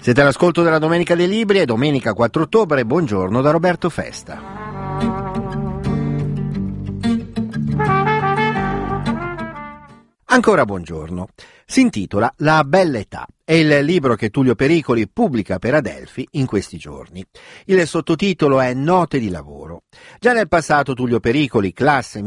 Siete all'ascolto della Domenica dei Libri, è domenica 4 ottobre, buongiorno da Roberto Festa. Ancora buongiorno. Si intitola La bella età. È il libro che Tullio Pericoli pubblica per Adelphi in questi giorni. Il sottotitolo è Note di lavoro. Già nel passato Tullio Pericoli, classe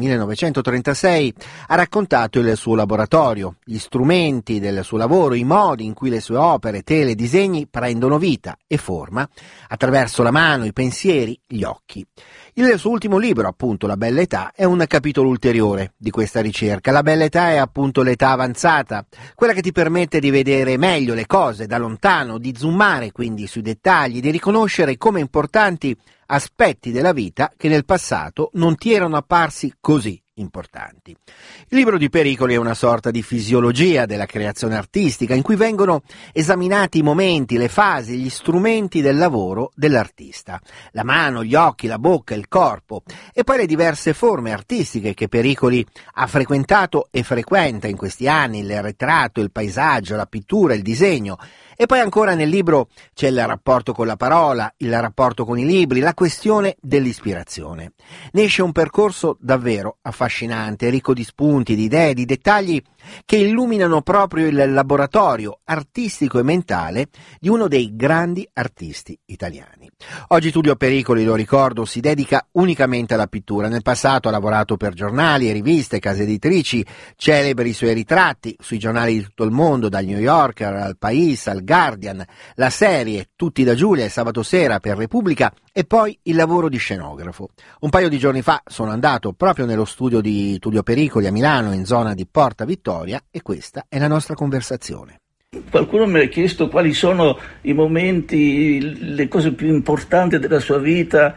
1936, ha raccontato il suo laboratorio, gli strumenti del suo lavoro, i modi in cui le sue opere, tele e disegni prendono vita e forma attraverso la mano, i pensieri, gli occhi. Il suo ultimo libro, appunto La bella età, è un capitolo ulteriore di questa ricerca. La bella età è appunto l'età avanzata, quella che ti permette di vedere meglio le cose da lontano, di zoomare quindi sui dettagli, di riconoscere come importanti aspetti della vita che nel passato non ti erano apparsi così importanti. Il libro di Pericoli è una sorta di fisiologia della creazione artistica in cui vengono esaminati i momenti, le fasi, gli strumenti del lavoro dell'artista, la mano, gli occhi, la bocca, il corpo e poi le diverse forme artistiche che Pericoli ha frequentato e frequenta in questi anni, il ritratto, il paesaggio, la pittura, il disegno. E poi ancora nel libro c'è il rapporto con la parola, il rapporto con i libri, la questione dell'ispirazione. Ne esce un percorso davvero affascinante, ricco di spunti, di idee, di dettagli che illuminano proprio il laboratorio artistico e mentale di uno dei grandi artisti italiani. Oggi Tullio Pericoli, lo ricordo, si dedica unicamente alla pittura. Nel passato ha lavorato per giornali, riviste, case editrici, celebri i suoi ritratti sui giornali di tutto il mondo, dal New Yorker al País, al Guardian, la serie Tutti da Giulia il sabato sera per Repubblica e poi il lavoro di scenografo. Un paio di giorni fa sono andato proprio nello studio di Tullio Pericoli a Milano, in zona di Porta Vittoria, e questa è la nostra conversazione. Qualcuno mi ha chiesto quali sono i momenti, le cose più importanti della sua vita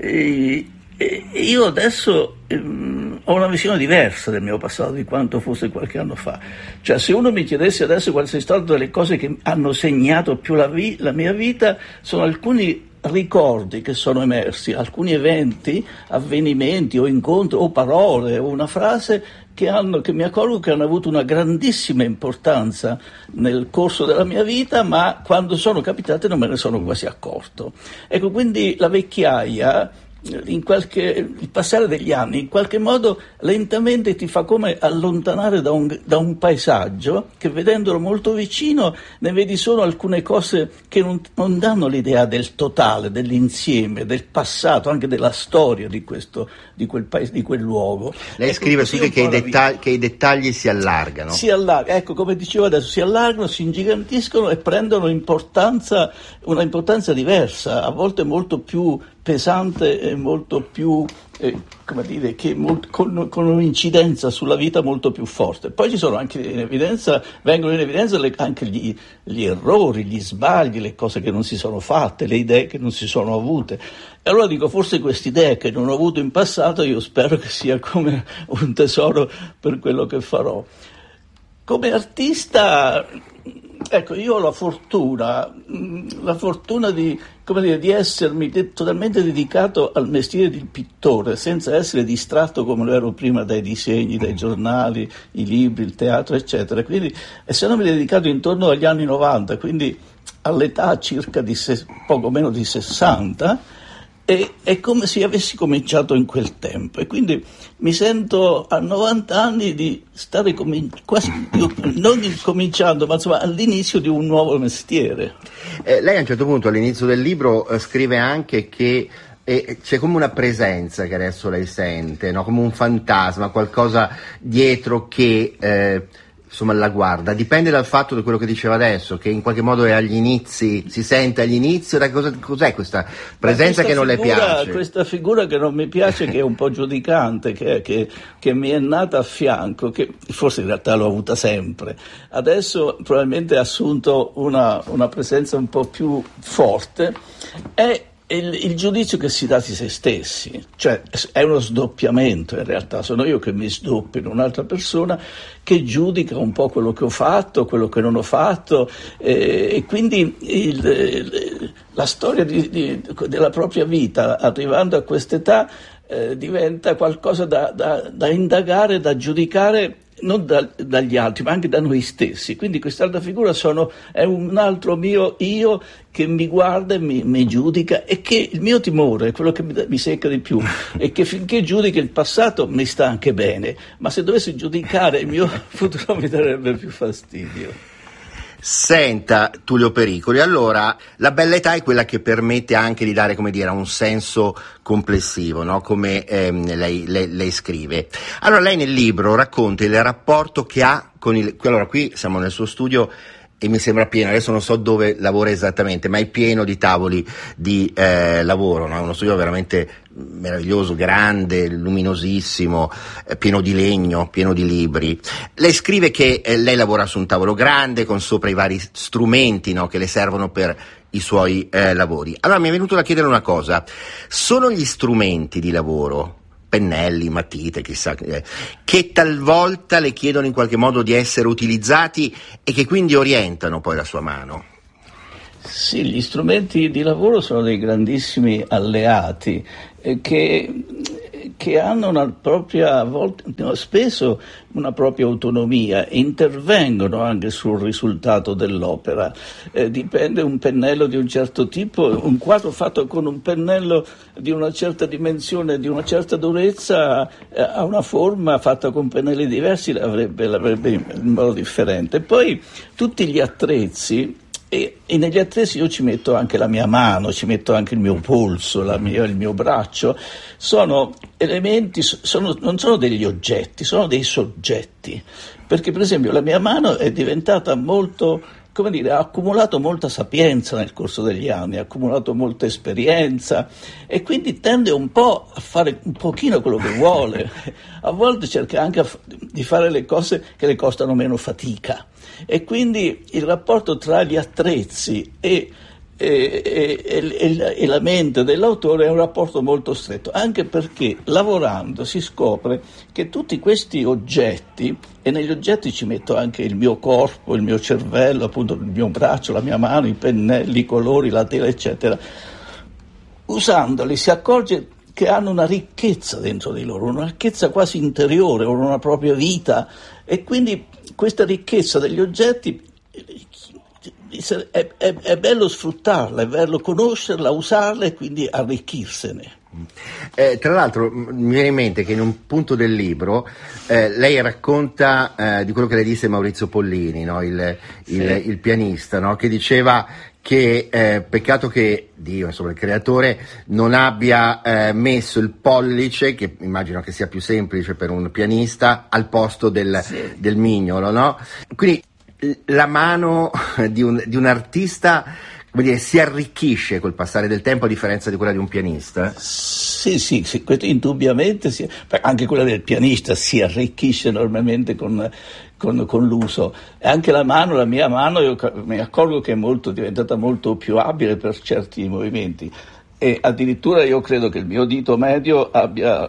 e io adesso ho una visione diversa del mio passato di quanto fosse qualche anno fa. Cioè, se uno mi chiedesse adesso quali sono state le cose che hanno segnato più la mia vita, sono alcuni ricordi che sono emersi, alcuni eventi, avvenimenti o incontri o parole o una frase che mi accorgo che hanno avuto una grandissima importanza nel corso della mia vita, ma quando sono capitate non me ne sono quasi accorto. Ecco, quindi la vecchiaia, il passare degli anni in qualche modo lentamente ti fa come allontanare da un paesaggio che, vedendolo molto vicino, ne vedi solo alcune cose che non danno l'idea del totale, dell'insieme, del passato, anche della storia di quel paese, di quel luogo. Lei scrive su che i dettagli si allargano. Si allargano, ecco, come dicevo adesso, si allargano, si ingigantiscono e prendono una importanza diversa, a volte molto più pesante e molto più, con un'incidenza sulla vita molto più forte. Poi ci sono anche vengono in evidenza anche gli errori, gli sbagli, le cose che non si sono fatte, le idee che non si sono avute. E allora dico, forse queste idee che non ho avuto in passato, io spero che sia come un tesoro per quello che farò. Come artista, ecco, io ho la fortuna di essermi totalmente dedicato al mestiere di pittore, senza essere distratto come lo ero prima dai disegni, dai giornali, i libri, il teatro, eccetera. Quindi, essendomi dedicato intorno agli anni 90, quindi all'età circa di poco meno di 60, è come se avessi cominciato in quel tempo, e quindi mi sento a 90 anni di stare quasi non cominciando, ma insomma all'inizio di un nuovo mestiere. Lei a un certo punto all'inizio del libro scrive anche che c'è come una presenza che adesso lei sente, no? Come un fantasma, qualcosa dietro che insomma la guarda. Dipende dal fatto di quello che diceva adesso, che in qualche modo è agli inizi, si sente agli inizi. Cos'è questa presenza che non le piace? Questa figura che non mi piace, che è un po' giudicante, che mi è nata a fianco, che forse in realtà l'ho avuta sempre. Adesso probabilmente ha assunto una presenza un po' più forte, è il giudizio che si dà di se stessi, cioè è uno sdoppiamento in realtà, sono io che mi sdoppio in un'altra persona che giudica un po' quello che ho fatto, quello che non ho fatto, e quindi la storia della propria vita, arrivando a quest'età, diventa qualcosa da indagare, da giudicare non dagli altri, ma anche da noi stessi. Quindi quest'altra figura è un altro mio io che mi guarda e mi giudica, e che il mio timore, quello che mi secca di più, è che finché giudica il passato mi sta anche bene, ma se dovessi giudicare il mio futuro mi darebbe più fastidio. Senta, Tullio Pericoli, allora la bella età è quella che permette anche di dare, come dire, un senso complessivo, no? Come lei scrive. Allora lei nel libro racconta il rapporto che ha con allora qui siamo nel suo studio e mi sembra pieno, adesso non so dove lavora esattamente, ma è pieno di tavoli di lavoro, no? È uno studio veramente meraviglioso, grande, luminosissimo, pieno di legno, pieno di libri. Lei scrive che lei lavora su un tavolo grande con sopra i vari strumenti, no, che le servono per i suoi lavori. Allora mi è venuto da chiedere una cosa: sono gli strumenti di lavoro, pennelli, matite, chissà, che talvolta le chiedono in qualche modo di essere utilizzati e che quindi orientano poi la sua mano? Sì, gli strumenti di lavoro sono dei grandissimi alleati che hanno una propria, spesso una propria autonomia, intervengono anche sul risultato dell'opera. Dipende un pennello di un certo tipo, un quadro fatto con un pennello di una certa dimensione, di una certa durezza, ha una forma, fatta con pennelli diversi l'avrebbe in modo differente. Poi tutti gli attrezzi, e negli attrezzi io ci metto anche la mia mano, ci metto anche il mio polso, il mio braccio. Sono elementi, non sono degli oggetti, sono dei soggetti. Perché per esempio la mia mano è diventata molto, come dire, ha accumulato molta sapienza nel corso degli anni, ha accumulato molta esperienza e quindi tende un po' a fare un pochino quello che vuole. A volte cerca anche di fare le cose che le costano meno fatica. E quindi il rapporto tra gli attrezzi e la mente dell'autore è un rapporto molto stretto, anche perché lavorando si scopre che tutti questi oggetti, e negli oggetti ci metto anche il mio corpo, il mio cervello, appunto il mio braccio, la mia mano, i pennelli, i colori, la tela, eccetera, usandoli si accorge che hanno una ricchezza dentro di loro, una ricchezza quasi interiore, una propria vita, e quindi questa ricchezza degli oggetti è bello sfruttarla, è bello conoscerla, usarla e quindi arricchirsene. Tra l'altro mi viene in mente che in un punto del libro lei racconta di quello che le disse Maurizio Pollini, no? il pianista, no? Che diceva che peccato che Dio, insomma il creatore, non abbia messo il pollice, che immagino che sia più semplice per un pianista, al posto del mignolo, no? Quindi la mano di un artista, come dire, si arricchisce col passare del tempo a differenza di quella di un pianista? Sì, questo indubbiamente anche quella del pianista si arricchisce enormemente con l'uso. E anche la mia mano, io mi accorgo che è diventata molto più abile per certi movimenti. E addirittura io credo che il mio dito medio abbia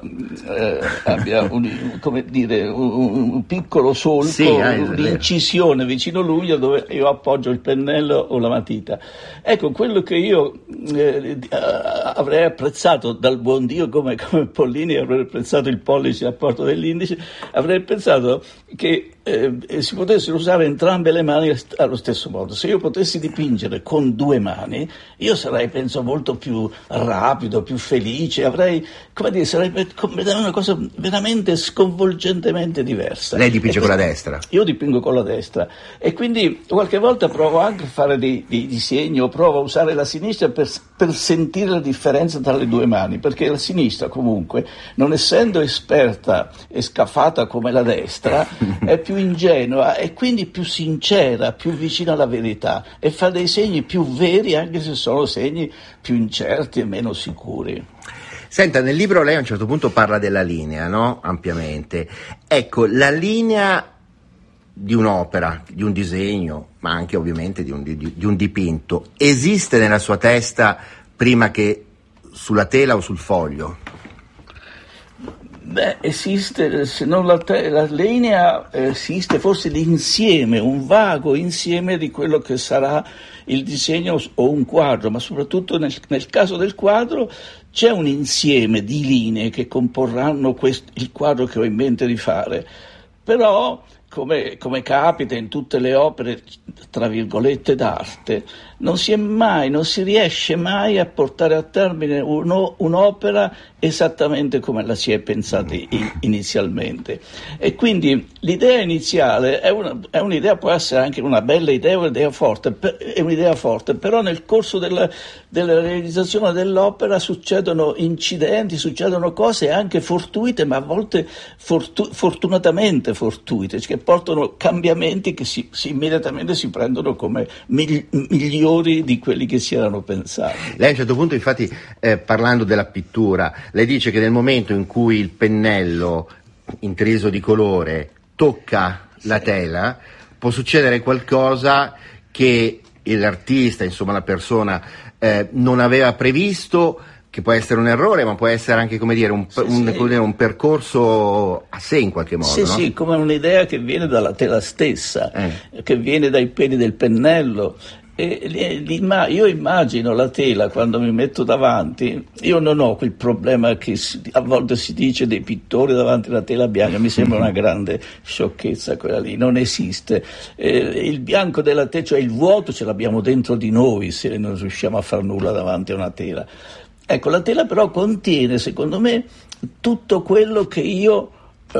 un piccolo solco, sì, un'incisione vicino all'unghia dove io appoggio il pennello o la matita. Ecco, quello che io avrei apprezzato dal buon Dio, come Pollini avrei apprezzato il pollice a porto dell'indice, avrei pensato che si potessero usare entrambe le mani allo stesso modo. Se io potessi dipingere con due mani, io sarei, penso, molto più rapido, più felice, sarebbe una cosa veramente sconvolgentemente diversa. Lei dipinge con la destra? Io dipingo con la destra e quindi qualche volta provo anche a fare dei disegni o provo a usare la sinistra per sentire la differenza tra le due mani, perché la sinistra comunque, non essendo esperta e scafata come la destra, è più ingenua e quindi più sincera, più vicina alla verità e fa dei segni più veri anche se sono segni più incerti e meno sicuri. Senta, nel libro lei a un certo punto parla della linea, no? Ampiamente. Ecco, la linea di un'opera, di un disegno, ma anche ovviamente di un dipinto, esiste nella sua testa prima che sulla tela o sul foglio? Esiste, se non la linea, esiste forse l'insieme, un vago insieme di quello che sarà il disegno o un quadro, ma soprattutto nel caso del quadro c'è un insieme di linee che comporranno il quadro che ho in mente di fare. però come capita in tutte le opere tra virgolette d'arte, non si riesce mai a portare a termine un'opera esattamente come la si è pensata inizialmente, e quindi l'idea iniziale è un'idea, può essere anche una bella idea, è un'idea forte, però nel corso della realizzazione dell'opera succedono incidenti, succedono cose anche fortuite, ma a volte fortunatamente fortuite, che portano cambiamenti che immediatamente si prendono come migliori di quelli che si erano pensati. Lei a un certo punto, infatti, parlando della pittura, lei dice che nel momento in cui il pennello intriso di colore tocca la tela, può succedere qualcosa che l'artista, insomma la persona, non aveva previsto, che può essere un errore, ma può essere anche, come dire, un percorso a sé in qualche modo. Sì, come un'idea che viene dalla tela stessa, che viene dai peli del pennello. Io immagino la tela quando mi metto davanti. Io non ho quel problema che a volte si dice dei pittori davanti alla tela bianca, mi sembra una grande sciocchezza quella lì, non esiste. Il bianco della tela, cioè il vuoto, ce l'abbiamo dentro di noi se non riusciamo a far nulla davanti a una tela. Ecco, la tela però contiene, secondo me, tutto quello che io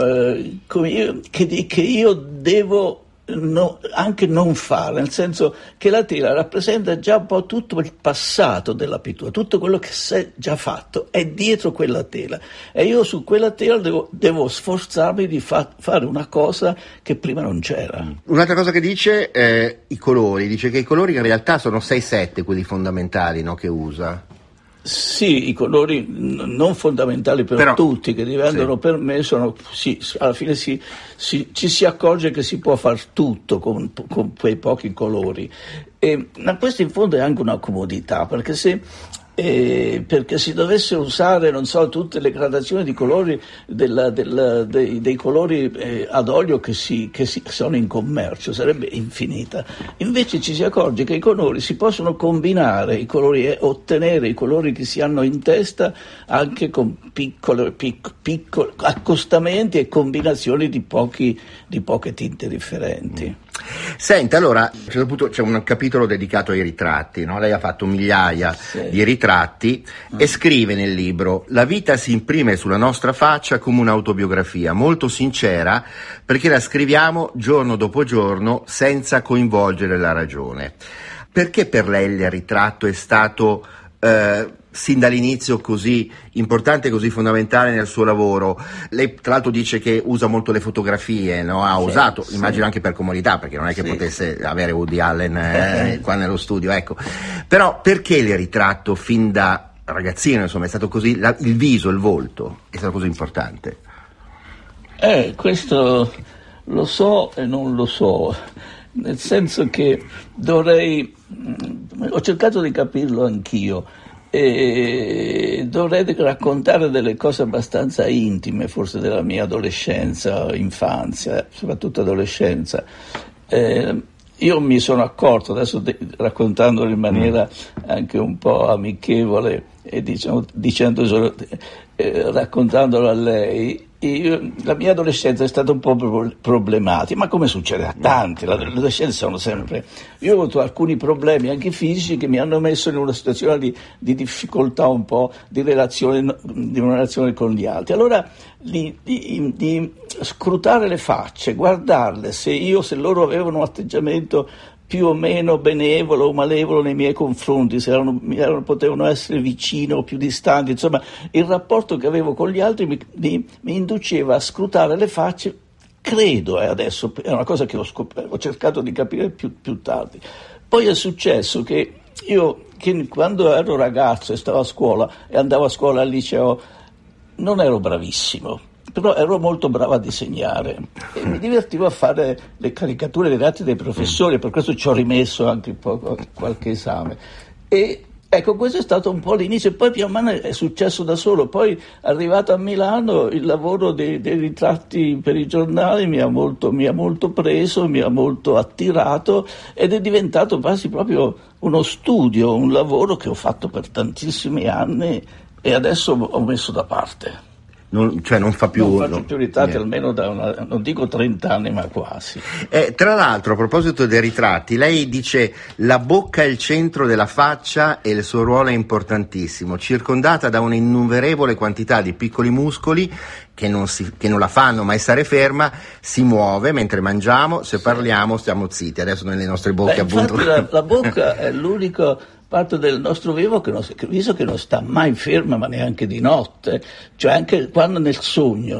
devo anche non fare, nel senso che la tela rappresenta già un po' tutto il passato della pittura, tutto quello che si è già fatto è dietro quella tela, e io su quella tela devo sforzarmi di fare una cosa che prima non c'era. Un'altra cosa che dice, i colori, dice che i colori in realtà sono 6-7 quelli fondamentali, no, che usa. Sì, i colori non fondamentali però, tutti, che diventano per me alla fine ci si accorge che si può far tutto con quei pochi colori, ma questo in fondo è anche una comodità, perché perché si dovesse usare, non so, tutte le gradazioni di colori dei colori ad olio che sono in commercio, sarebbe infinita. Invece ci si accorge che i colori si possono combinare, i colori, ottenere i colori che si hanno in testa anche con piccoli accostamenti e combinazioni di poche tinte differenti. Senta, allora, a un certo punto c'è un capitolo dedicato ai ritratti, no? Lei ha fatto migliaia di ritratti e scrive nel libro: la vita si imprime sulla nostra faccia come un'autobiografia, molto sincera, perché la scriviamo giorno dopo giorno senza coinvolgere la ragione. Perché per lei il ritratto è stato sin dall'inizio così importante, così fondamentale nel suo lavoro? Lei tra l'altro dice che usa molto le fotografie, no? Ha usato, immagino anche per comodità, perché non è che potesse avere Woody Allen qua nello studio, ecco. Però perché il ritratto fin da ragazzino, insomma, è stato così, il viso, il volto, è stato così importante? Questo lo so e non lo so, nel senso che ho cercato di capirlo anch'io, e dovrei raccontare delle cose abbastanza intime, forse della mia adolescenza, infanzia, soprattutto adolescenza. Io mi sono accorto, adesso raccontandolo in maniera anche un po' amichevole e raccontandolo a lei, la mia adolescenza è stata un po' problematica, ma come succede a tanti, le adolescenze sono sempre. Io ho avuto alcuni problemi anche fisici che mi hanno messo in una situazione di difficoltà un po' di una relazione con gli altri. Allora di scrutare le facce, guardarle, se loro avevano un atteggiamento più o meno benevolo o malevolo nei miei confronti, se potevano essere vicino o più distanti, insomma il rapporto che avevo con gli altri mi induceva a scrutare le facce, credo, adesso è una cosa che ho cercato di capire più tardi. Poi è successo che quando ero ragazzo e stavo a scuola e andavo a scuola al liceo, non ero bravissimo, però ero molto bravo a disegnare e mi divertivo a fare le caricature dei ratti dei professori, per questo ci ho rimesso anche qualche esame. E ecco, questo è stato un po' l'inizio, e poi pian mano è successo da solo. Poi, arrivato a Milano, il lavoro dei ritratti per i giornali mi ha molto preso, mi ha molto attirato, ed è diventato quasi proprio uno studio, un lavoro che ho fatto per tantissimi anni e adesso ho messo da parte. non fa più... Non faccio più ritratti almeno da non dico 30 anni, ma quasi. Tra l'altro, a proposito dei ritratti, lei dice la bocca è il centro della faccia e il suo ruolo è importantissimo, circondata da un'innumerevole quantità di piccoli muscoli che non la fanno mai stare ferma, si muove mentre mangiamo, se parliamo stiamo zitti. Adesso nelle nostre bocche appunto... la bocca è l'unico parte del nostro viso che non sta mai ferma, ma neanche di notte, cioè anche quando nel sogno,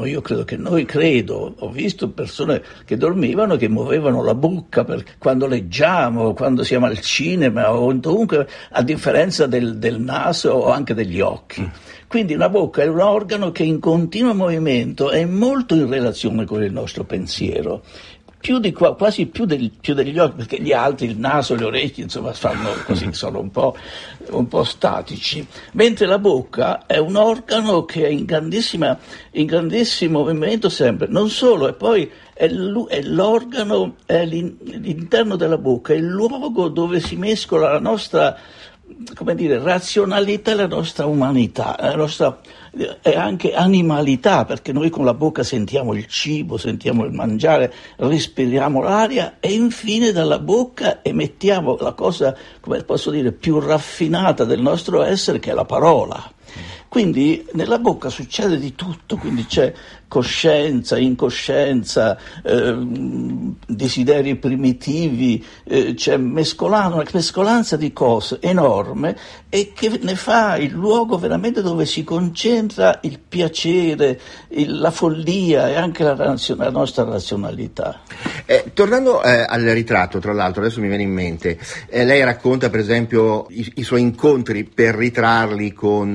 ho visto persone che dormivano che muovevano la bocca quando leggiamo, quando siamo al cinema o dovunque, a differenza del naso o anche degli occhi. Quindi la bocca è un organo che in continuo movimento è molto in relazione con il nostro pensiero. Quasi più degli occhi, perché gli altri, il naso, le orecchie, insomma, fanno così, sono un po' statici, mentre la bocca è un organo che è in grandissimo movimento sempre. Non solo, e poi è l'organo, è l'interno della bocca, è il luogo dove si mescola la nostra, razionalità e la nostra umanità, e anche animalità, perché noi con la bocca sentiamo il cibo, sentiamo il mangiare, respiriamo l'aria e infine dalla bocca emettiamo la cosa, più raffinata del nostro essere, che è la parola. Quindi nella bocca succede di tutto, quindi c'è coscienza, incoscienza, desideri primitivi, c'è una mescolanza di cose enorme e che ne fa il luogo veramente dove si concentra il piacere, la follia e anche la nostra razionalità. Tornando al ritratto, tra l'altro, adesso mi viene in mente, lei racconta per esempio i suoi incontri per ritrarli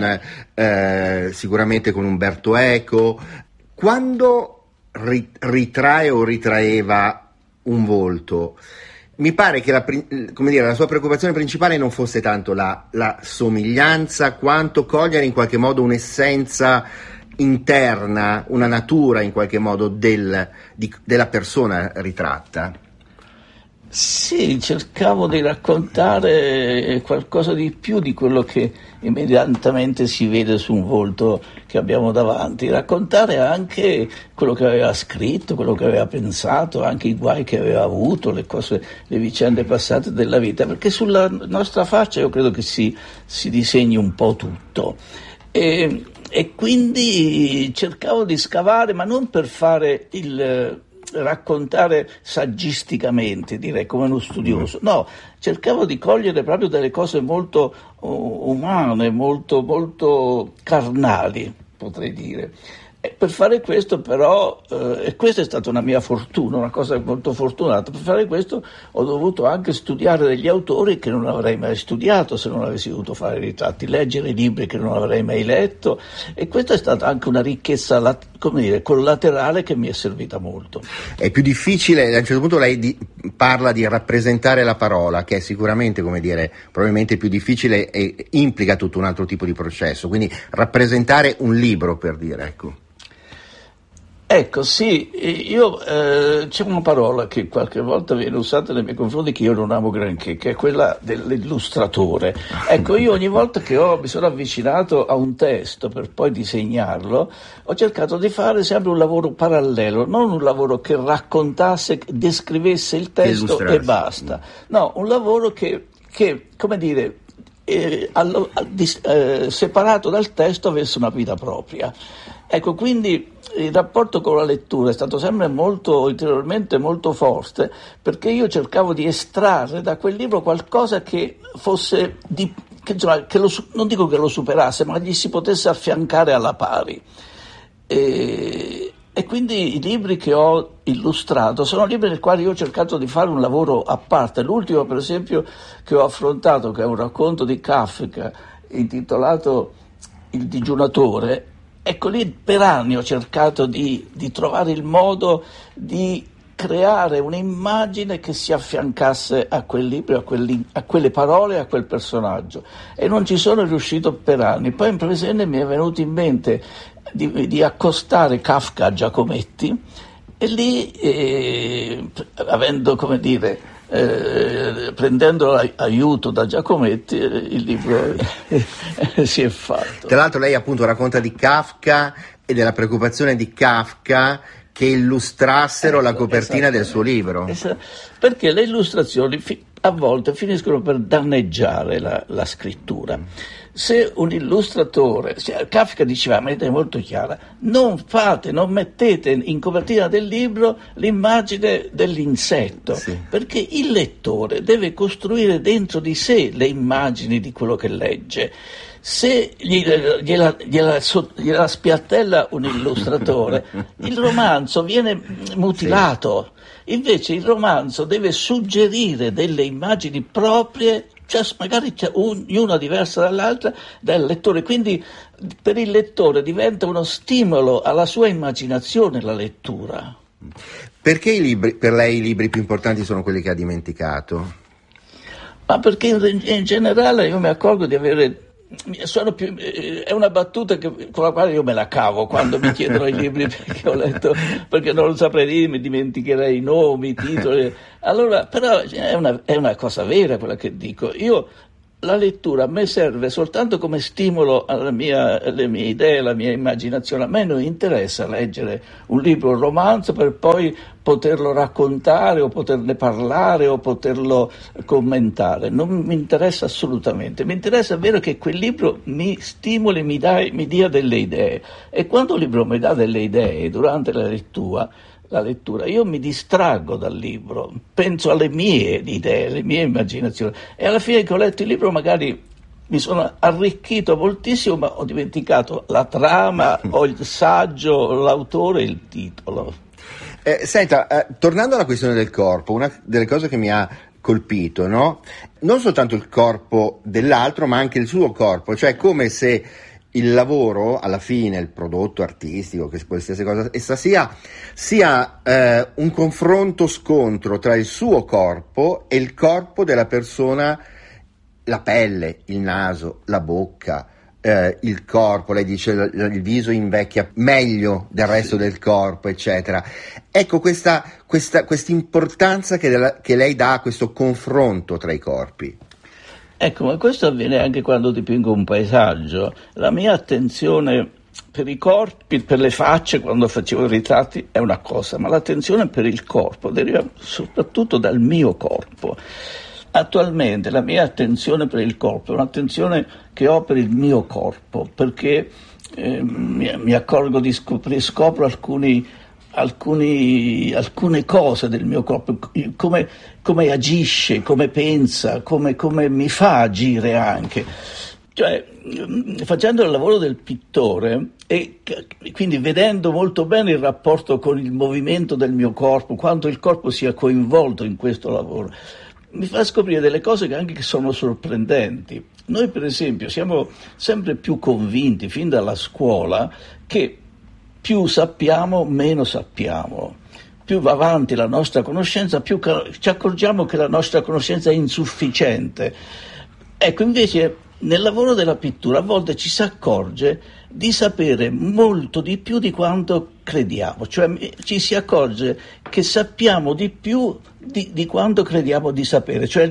sicuramente con Umberto Eco. Quando ritrae o ritraeva un volto, mi pare che la sua preoccupazione principale non fosse tanto la somiglianza, quanto cogliere in qualche modo un'essenza interna, una natura in qualche modo della persona ritratta. Sì, cercavo di raccontare qualcosa di più di quello che immediatamente si vede su un volto che abbiamo davanti, raccontare anche quello che aveva scritto, quello che aveva pensato, anche i guai che aveva avuto, le vicende passate della vita, perché sulla nostra faccia io credo che si disegni un po' tutto. E quindi cercavo di scavare, ma non per fare raccontare saggisticamente, direi, come uno studioso. No, cercavo di cogliere proprio delle cose molto umane, molto, molto carnali, potrei dire. E per fare questo però, e questa è stata una mia fortuna, una cosa molto fortunata, per fare questo ho dovuto anche studiare degli autori che non avrei mai studiato se non avessi dovuto fare i ritratti, leggere libri che non avrei mai letto, e questa è stata anche una ricchezza, collaterale, che mi è servita molto. È più difficile, a un certo punto lei parla di rappresentare la parola, che è sicuramente, probabilmente più difficile e implica tutto un altro tipo di processo, quindi rappresentare un libro, per dire, ecco. Ecco, sì, c'è una parola che qualche volta viene usata nei miei confronti che io non amo granché, che è quella dell'illustratore. Ecco, io ogni volta che mi sono avvicinato a un testo per poi disegnarlo, ho cercato di fare sempre un lavoro parallelo, non un lavoro che raccontasse, descrivesse il testo e basta. No, un lavoro che separato dal testo avesse una vita propria. Ecco, quindi il rapporto con la lettura è stato sempre interiormente molto forte, perché io cercavo di estrarre da quel libro qualcosa che fosse non dico che lo superasse, ma gli si potesse affiancare alla pari. E quindi i libri che ho illustrato sono libri nei quali io ho cercato di fare un lavoro a parte. L'ultimo, per esempio, che ho affrontato, che è un racconto di Kafka intitolato Il digiunatore. Ecco, lì per anni ho cercato di trovare il modo di creare un'immagine che si affiancasse a quel libro, a quelle parole, a quel personaggio, e non ci sono riuscito per anni. Poi in presente mi è venuto in mente di accostare Kafka a Giacometti, e lì prendendo aiuto da Giacometti, il libro si è fatto. Tra l'altro lei appunto racconta di Kafka E della preoccupazione di Kafka che illustrassero la copertina del suo libro. Perché le illustrazioni a volte finiscono per danneggiare la scrittura. Se un illustratore, Kafka diceva, ma è molto chiara, non mettete in copertina del libro l'immagine dell'insetto, sì, perché il lettore deve costruire dentro di sé le immagini di quello che legge. Se gliela spiattella un illustratore, il romanzo viene mutilato. Sì. Invece il romanzo deve suggerire delle immagini proprie, cioè magari una diversa dall'altra, dal lettore. Quindi per il lettore diventa uno stimolo alla sua immaginazione la lettura. Perché per lei i libri più importanti sono quelli che ha dimenticato? Ma perché in generale io mi accorgo di avere... è una battuta con la quale io me la cavo quando mi chiedono i libri perché ho letto, perché non lo saprei dire, mi dimenticherei i nomi, i titoli. Allora, però è una cosa vera quella che dico. La lettura a me serve soltanto come stimolo alle mie idee, alla mia immaginazione. A me non interessa leggere un libro, un romanzo, per poi poterlo raccontare o poterne parlare o poterlo commentare. Non mi interessa assolutamente. Mi interessa vero che quel libro mi stimoli, mi dia delle idee. E quando un libro mi dà delle idee durante la lettura, io mi distraggo dal libro, penso alle mie idee, alle mie immaginazioni, e alla fine che ho letto il libro magari mi sono arricchito moltissimo, ma ho dimenticato la trama o il saggio, l'autore e il titolo. Senta, tornando alla questione del corpo, una delle cose che mi ha colpito, no? Non soltanto il corpo dell'altro, ma anche il suo corpo, cioè come se il lavoro, alla fine, il prodotto artistico, che qualsiasi cosa essa sia un confronto scontro tra il suo corpo e il corpo della persona, la pelle, il naso, la bocca, il corpo, lei dice il viso invecchia meglio del resto del corpo, eccetera. Ecco questa importanza che lei dà a questo confronto tra i corpi. Ecco, ma questo avviene anche quando dipingo un paesaggio. La mia attenzione per i corpi, per le facce, quando facevo i ritratti, è una cosa, ma l'attenzione per il corpo deriva soprattutto dal mio corpo. Attualmente la mia attenzione per il corpo è un'attenzione che ho per il mio corpo, perché mi accorgo scopro alcune cose del mio corpo, come agisce, come pensa, come mi fa agire anche. Cioè, facendo il lavoro del pittore e quindi vedendo molto bene il rapporto con il movimento del mio corpo, quanto il corpo sia coinvolto in questo lavoro, mi fa scoprire delle cose che sono sorprendenti. Noi, per esempio, siamo sempre più convinti, fin dalla scuola, che più sappiamo, meno sappiamo. Più va avanti la nostra conoscenza, più ci accorgiamo che la nostra conoscenza è insufficiente. Ecco, invece, nel lavoro della pittura a volte ci si accorge di sapere molto di più di quanto crediamo, cioè ci si accorge che sappiamo di più di quanto crediamo di sapere, cioè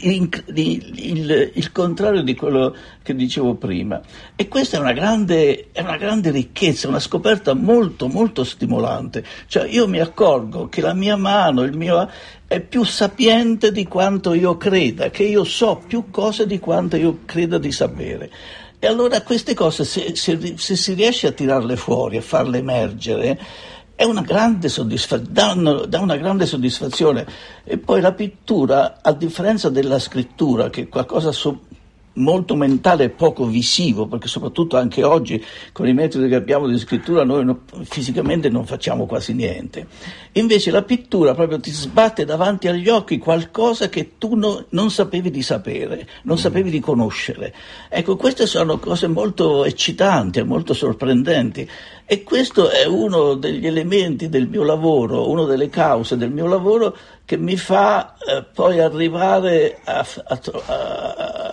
il contrario di quello che dicevo prima. E questa è una grande ricchezza, una scoperta molto molto stimolante. Cioè io mi accorgo che la mia mano, è più sapiente di quanto io creda, che io so più cose di quanto io creda di sapere. E allora queste cose, se si riesce a tirarle fuori, a farle emergere, è una grande soddisfazione, dà una grande soddisfazione. E poi la pittura, a differenza della scrittura, che è qualcosa molto mentale e poco visivo, perché soprattutto anche oggi con i metodi che abbiamo di scrittura noi fisicamente non facciamo quasi niente. Invece la pittura proprio ti sbatte davanti agli occhi qualcosa che tu non sapevi di sapere, non sapevi di conoscere. Ecco, queste sono cose molto eccitanti e molto sorprendenti, e questo è uno degli elementi del mio lavoro, una delle cause del mio lavoro che mi fa poi arrivare a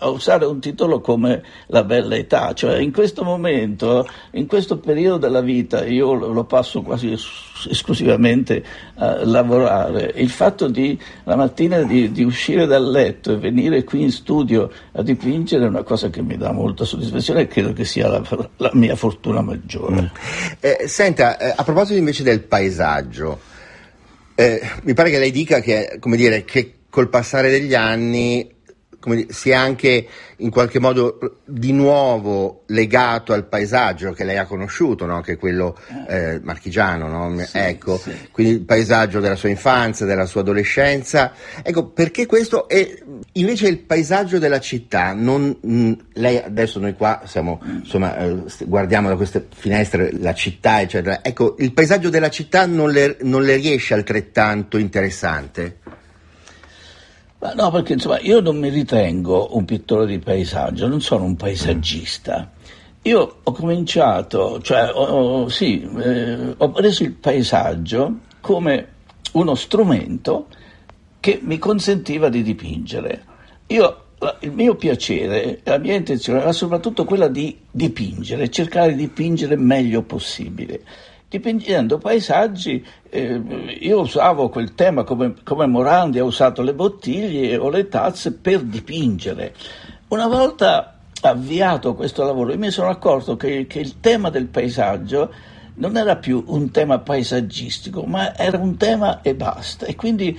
a usare un titolo come La bella età, cioè in questo momento, in questo periodo della vita, io lo passo quasi esclusivamente a lavorare. Il fatto la mattina di uscire dal letto e venire qui in studio a dipingere è una cosa che mi dà molta soddisfazione e credo che sia la mia fortuna maggiore. Senta, a proposito invece del paesaggio, mi pare che lei dica che, come dire, che col passare degli anni si è anche in qualche modo di nuovo legato al paesaggio che lei ha conosciuto, no? Che è quello marchigiano, no? Sì, ecco, sì. quindi il paesaggio della sua infanzia, della sua adolescenza. Ecco, perché questo è invece il paesaggio della città. Lei adesso, noi qua siamo, insomma, guardiamo da queste finestre la città, eccetera. Ecco, il paesaggio della città non le riesce altrettanto interessante? No, perché insomma io non mi ritengo un pittore di paesaggio, non sono un paesaggista. Io ho cominciato, cioè ho preso il paesaggio come uno strumento che mi consentiva di dipingere. Il mio piacere, la mia intenzione era soprattutto quella di dipingere, cercare di dipingere il meglio possibile. Dipingendo paesaggi, io usavo quel tema come Morandi ha usato le bottiglie o le tazze per dipingere. Una volta avviato questo lavoro, io mi sono accorto che il tema del paesaggio non era più un tema paesaggistico, ma era un tema e basta, e quindi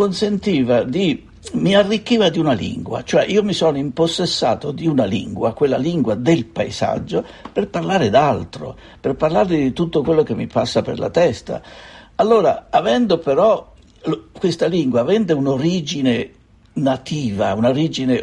mi arricchiva di una lingua, cioè io mi sono impossessato di una lingua, quella lingua del paesaggio, per parlare d'altro, per parlare di tutto quello che mi passa per la testa. Allora, avendo però questa lingua, avendo un'origine nativa, un'origine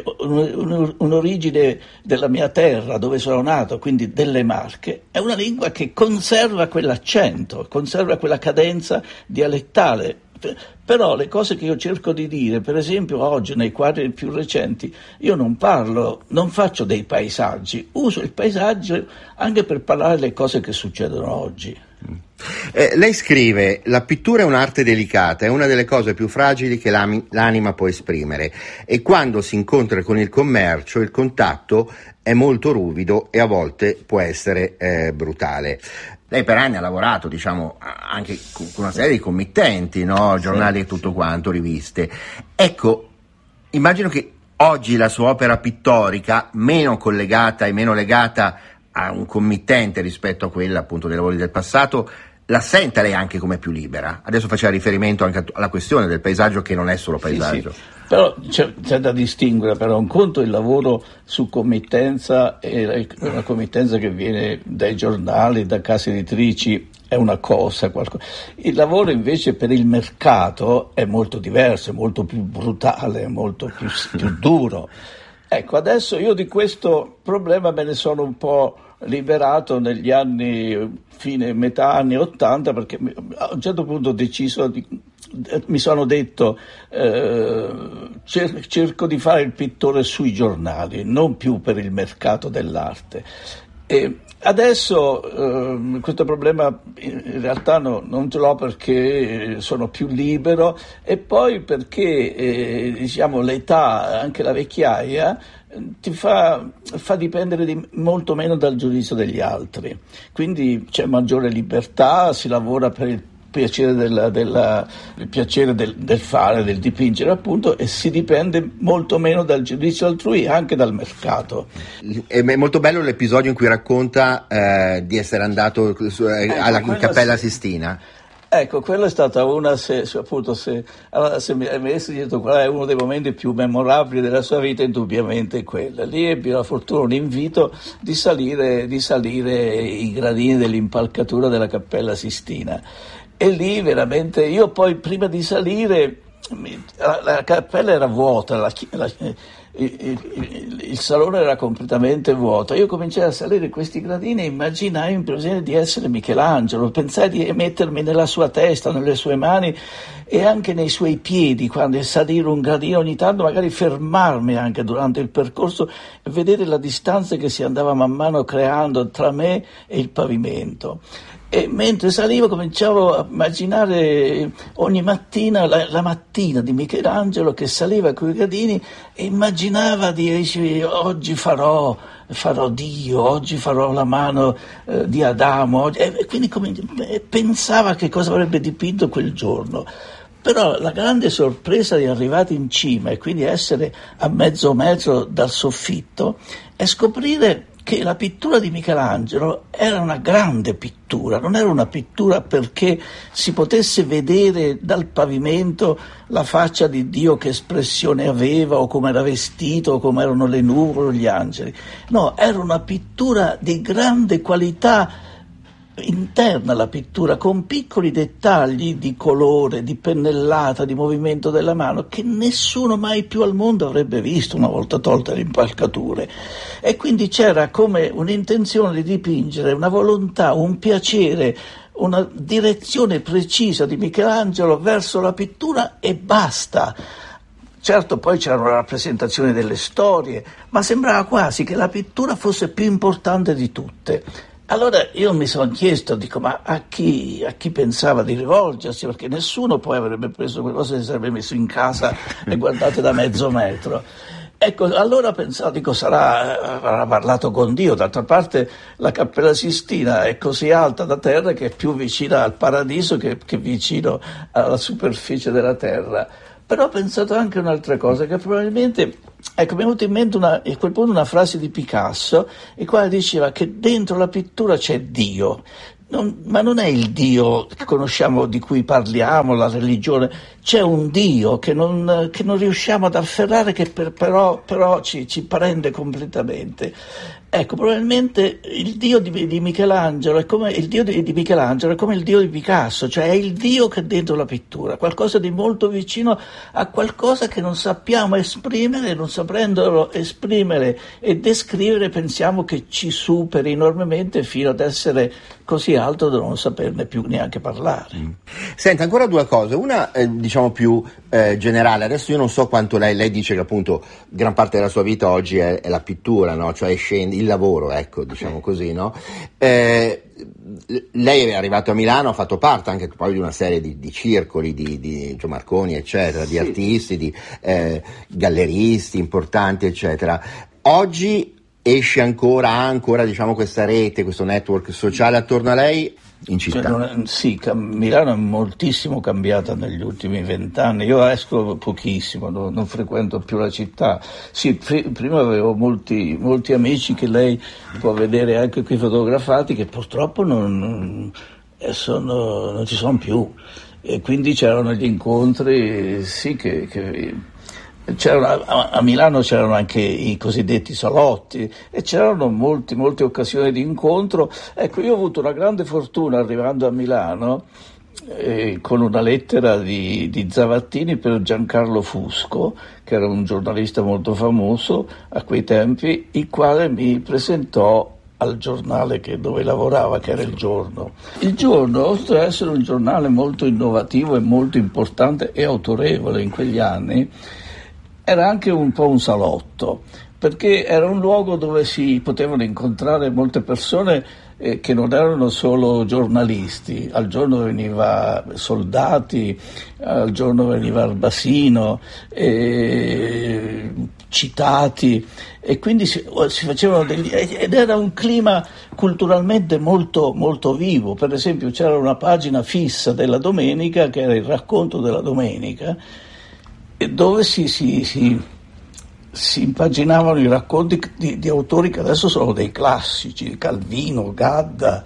della mia terra, dove sono nato, quindi delle Marche, è una lingua che conserva quell'accento, conserva quella cadenza dialettale. Però le cose che io cerco di dire, per esempio oggi nei quadri più recenti, io non faccio dei paesaggi, uso il paesaggio anche per parlare delle cose che succedono oggi. Lei scrive: la pittura è un'arte delicata, è una delle cose più fragili che l'anima può esprimere, e quando si incontra con il commercio il contatto è molto ruvido e a volte può essere brutale. Lei per anni ha lavorato, diciamo, anche con una serie di committenti, no? Giornali e tutto quanto, riviste. Ecco, immagino che oggi la sua opera pittorica, meno collegata e meno legata a un committente rispetto a quella appunto dei lavori del passato, la senta lei anche come più libera. Adesso faceva riferimento anche alla questione del paesaggio, che non è solo paesaggio. Sì. Però c'è da distinguere, però un conto il lavoro su committenza, e una committenza che viene dai giornali, da case editrici, è una cosa. Il lavoro invece per il mercato è molto diverso, è molto più brutale, molto più duro. Ecco, adesso io di questo problema me ne sono un po' liberato negli anni, metà anni 80, perché a un certo punto ho deciso mi sono detto cerco di fare il pittore sui giornali, non più per il mercato dell'arte. E adesso questo problema in realtà non ce l'ho, perché sono più libero, e poi perché diciamo l'età, anche la vecchiaia, ti fa dipendere molto meno dal giudizio degli altri, quindi c'è maggiore libertà, si lavora per il piacere il piacere del fare, del dipingere appunto, e si dipende molto meno dal giudizio altrui, anche dal mercato. È molto bello l'episodio in cui racconta di essere andato in Cappella Sistina. Ecco, quella è stata una, se mi avessi detto qual è uno dei momenti più memorabili della sua vita, indubbiamente quella. Lì ebbi la fortuna, un invito di salire i gradini dell'impalcatura della Cappella Sistina. E lì veramente, io poi prima di salire, la cappella era vuota, il salone era completamente vuoto. Io cominciai a salire questi gradini e immaginai improvvisamente di essere Michelangelo, pensai di mettermi nella sua testa, nelle sue mani e anche nei suoi piedi, quando salire un gradino, ogni tanto magari fermarmi anche durante il percorso e vedere la distanza che si andava man mano creando tra me e il pavimento. E mentre salivo cominciavo a immaginare ogni mattina, la mattina di Michelangelo che saliva coi gradini e immaginava oggi farò Dio, oggi farò la mano di Adamo, e quindi pensava che cosa avrebbe dipinto quel giorno. Però la grande sorpresa di arrivare in cima e quindi essere a mezzo metro dal soffitto è scoprire che la pittura di Michelangelo era una grande pittura, non era una pittura perché si potesse vedere dal pavimento la faccia di Dio, che espressione aveva, o come era vestito, o come erano le nuvole o gli angeli. No, era una pittura di grande qualità interna alla pittura, con piccoli dettagli di colore, di pennellata, di movimento della mano che nessuno mai più al mondo avrebbe visto una volta tolte le impalcature. E quindi c'era come un'intenzione di dipingere, una volontà, un piacere, una direzione precisa di Michelangelo verso la pittura e basta. Certo, poi c'erano le rappresentazioni delle storie, ma sembrava quasi che la pittura fosse più importante di tutte. Allora io mi sono chiesto, dico, ma a chi pensava di rivolgersi? Perché nessuno poi avrebbe preso quelle cose e si sarebbe messo in casa e guardate da mezzo metro. Ecco, allora pensavo, dico, avrà parlato con Dio. D'altra parte la Cappella Sistina è così alta da terra che è più vicina al paradiso che vicino alla superficie della terra. Però ho pensato anche un'altra cosa, che probabilmente, ecco, mi è venuta in mente a quel punto una frase di Picasso, il quale diceva che dentro la pittura c'è Dio, ma non è il Dio che conosciamo, di cui parliamo, la religione, c'è un Dio che non riusciamo ad afferrare, che però ci prende completamente. Ecco, probabilmente il Dio di Michelangelo è come il Dio di Michelangelo è come il Dio di Picasso, cioè è il Dio che è dentro la pittura, qualcosa di molto vicino a qualcosa che non sappiamo esprimere, non sapendolo esprimere e descrivere pensiamo che ci superi enormemente fino ad essere così alto da non saperne più neanche parlare. Senta, ancora due cose, una diciamo più generale. Adesso io non so quanto lei dice che appunto gran parte della sua vita oggi è la pittura, no? Cioè il lavoro, ecco, diciamo così, no? Lei è arrivato a Milano, ha fatto parte anche poi di una serie di circoli di Gio Marconi, eccetera, di artisti, di galleristi importanti, eccetera. Oggi esce ancora diciamo questa rete, questo network sociale attorno a lei in città? Milano è moltissimo cambiata negli ultimi 20 anni. Io esco pochissimo, non frequento più la città. Sì, prima avevo molti amici che lei può vedere anche qui fotografati, che purtroppo non ci sono più, e quindi c'erano gli incontri, sì, che a Milano c'erano anche i cosiddetti salotti e c'erano molte occasioni di incontro. Ecco, io ho avuto una grande fortuna arrivando a Milano con una lettera di Zavattini per Giancarlo Fusco, che era un giornalista molto famoso a quei tempi, il quale mi presentò al giornale dove lavorava, che era Il Giorno. Il Giorno, oltre ad essere un giornale molto innovativo e molto importante e autorevole in quegli anni, era anche un po' un salotto, perché era un luogo dove si potevano incontrare molte persone che non erano solo giornalisti. Al giorno veniva Soldati, al giorno veniva Arbasino, citati, e quindi si facevano ed era un clima culturalmente molto, molto vivo. Per esempio c'era una pagina fissa della domenica, che era il racconto della domenica, dove si impaginavano i racconti di autori che adesso sono dei classici, Calvino, Gadda,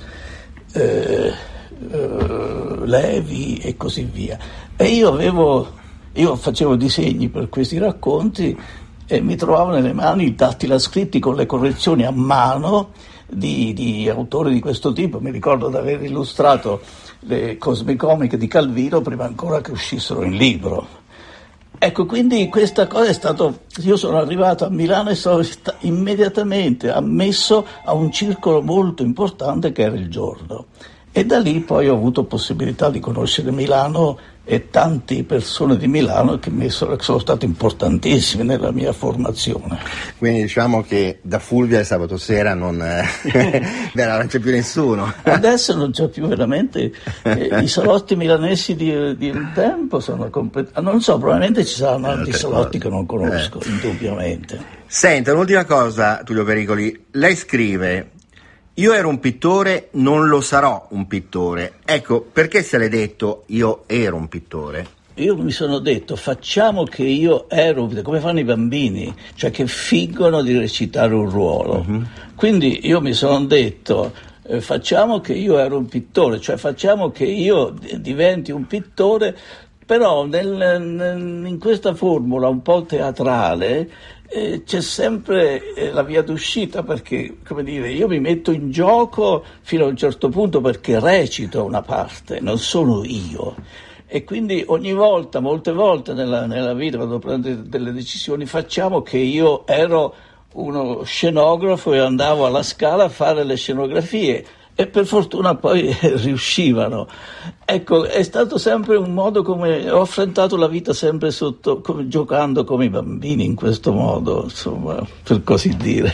Levi e così via. E io facevo disegni per questi racconti e mi trovavo nelle mani i dattilascritti con le correzioni a mano di autori di questo tipo. Mi ricordo di aver illustrato le Cosmicomiche di Calvino prima ancora che uscissero in libro. Ecco, quindi questa cosa è stato, io sono arrivato a Milano e sono immediatamente ammesso a un circolo molto importante che era Il Giorno, e da lì poi ho avuto possibilità di conoscere Milano e tante persone di Milano che sono state importantissime nella mia formazione. Quindi diciamo che da Fulvia il sabato sera non c'è più nessuno. Adesso non c'è più veramente, i salotti milanesi di un tempo sono non so, probabilmente ci saranno altri salotti che non conosco, indubbiamente. Senta, un'ultima cosa, Tullio Pericoli, lei scrive: io ero un pittore, non lo sarò un pittore. Ecco, perché se l'è detto io ero un pittore? Io mi sono detto, facciamo che io ero, come fanno i bambini, cioè che fingono di recitare un ruolo. Quindi io mi sono detto, facciamo che io ero un pittore, cioè facciamo che io diventi un pittore, però in questa formula un po' teatrale c'è sempre la via d'uscita, perché, come dire, io mi metto in gioco fino a un certo punto perché recito una parte, non sono io. E quindi ogni volta, molte volte nella vita, quando prendo delle decisioni, facciamo che io ero uno scenografo e andavo alla Scala a fare le scenografie e per fortuna poi riuscivano. Ecco, è stato sempre un modo come ho affrontato la vita, sempre giocando come i bambini in questo modo, insomma, per così dire.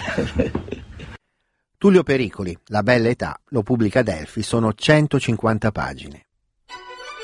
Tullio Pericoli, La bella età, lo pubblica Adelphi, sono 150 pagine.